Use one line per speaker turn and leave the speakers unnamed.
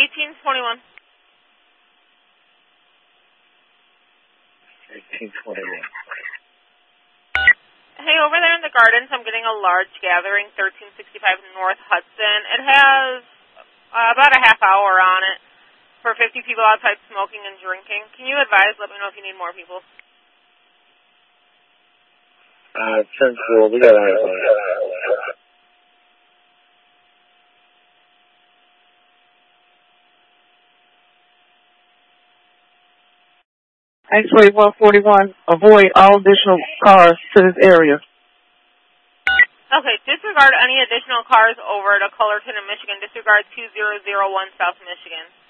1821.
1821.
Hey, over there in the gardens, I'm getting a large gathering, 1365 North Hudson. It has about a half hour on it for 50 people outside smoking and drinking. Can you advise? Let me know if you need more people.
10-4, we got eyes on it.
X-ray 141, avoid all additional cars to this area.
Okay, disregard any additional cars over to Cullerton in Michigan. Disregard 2001 South Michigan.